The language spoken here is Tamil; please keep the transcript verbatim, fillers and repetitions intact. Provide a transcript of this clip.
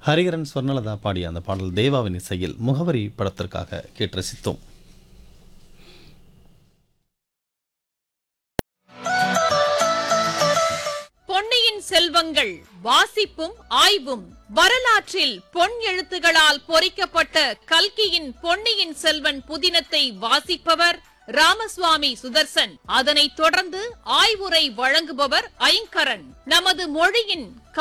ஹரிஹரன் ஸ்வர்ணலதா பாடிய அந்த பாடல் தேவாவின் இசையில் முகவரி படத்திற்காக கேட்டு ரசித்தோம். பொன்னியின் செல்வங்கள் வாசிப்பும் ஆய்வும். வரலாற்றில் பொன் எழுத்துகளால் பொறிக்கப்பட்ட கல்கியின் பொன்னியின் செல்வன் புதினத்தை வாசிப்பவர் ராமசுவாமி சுதர்சன். அதனைத் தொடர்ந்து ஆய்வுரை வழங்குபவர் ஐங்கரன். நமது மொழியின்